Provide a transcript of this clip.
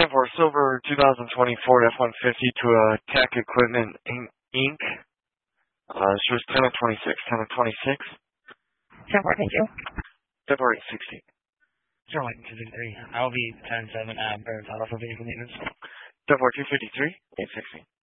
10-4, silver 2020 Ford F-150 to Tech Equipment Inc. She was 10 of 26. 10 of 26. 10-4, thank you. 10-4, 860. 0-253. I will be 10-7 at Birds Auto for vehicle maintenance. 10-4, 253, 860.